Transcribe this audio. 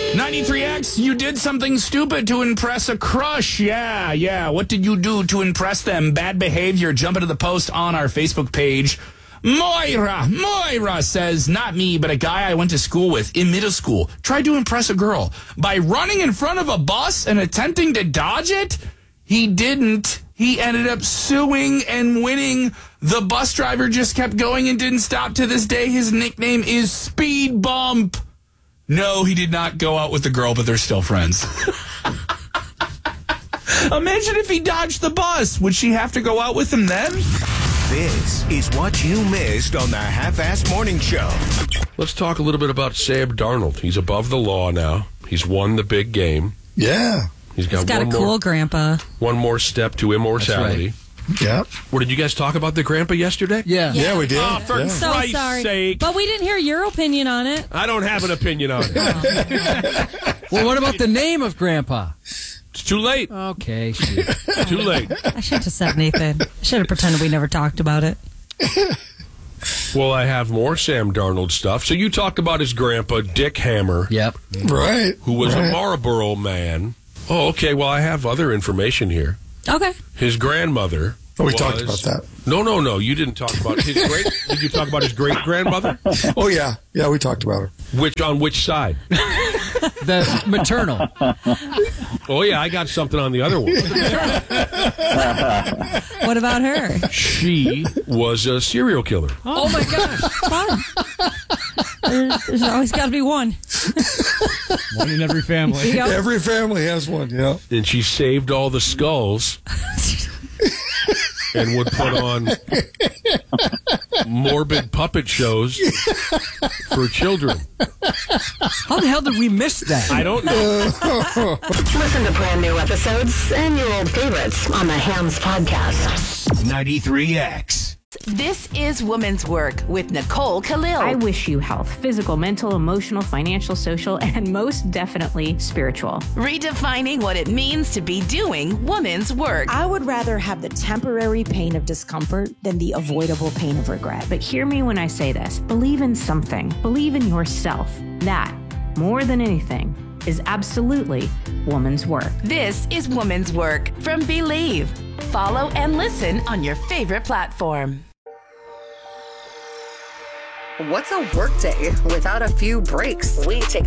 93X, you did something stupid to impress a crush. Yeah. What did you do to impress them? Bad behavior. Jump into the post on our Facebook page. Moira says, not me, but a guy I went to school with in middle school tried to impress a girl by running in front of a bus and attempting to dodge it. He didn't. He ended up suing and winning. The bus driver just kept going and didn't stop. To this day, his nickname is Speed Bump. No, he did not go out with the girl, but they're still friends. Imagine if he dodged the bus. Would she have to go out with him then? This is what you missed on the Half-Assed Morning Show. Let's talk a little bit about Sam Darnold. He's above the law now. He's won the big game. Yeah. He's got a cool grandpa. One more step to immortality. Yeah. Well, did you guys talk about the grandpa yesterday? Yeah, we did. Oh, for Christ's sake. But we didn't hear your opinion on it. I don't have an opinion on it. Well, what about the name of Grandpa? It's too late. Okay, shoot. Too late. I should have said anything. I should have pretended we never talked about it. Well, I have more Sam Darnold stuff. So you talked about his grandpa, Dick Hammer. Yep. Right. Who was a Marlboro man. Oh, okay. Well, I have other information here. Okay. His grandmother. Oh, we talked about that. No. You didn't talk about his great. Did you talk about his great grandmother? Oh, yeah. Yeah, we talked about her. On which side? The maternal. Oh, yeah. I got something on the other one. What about her? She was a serial killer. Oh my gosh. Fun. There's always got to be one. One in every family. Yep. Every family has one, yeah. And she saved all the skulls and would put on morbid puppet shows for children. How the hell did we miss that? I don't know. Listen to brand new episodes and your old favorites on the Hams Podcast. 93X. This is Woman's Work with Nicole Khalil. I wish you health, physical, mental, emotional, financial, social, and most definitely spiritual. Redefining what it means to be doing woman's work. I would rather have the temporary pain of discomfort than the avoidable pain of regret. But hear me when I say this. Believe in something. Believe in yourself. That, more than anything, is absolutely woman's work. This is Woman's Work from Believe. Follow and listen on your favorite platform. What's a workday without a few breaks? We take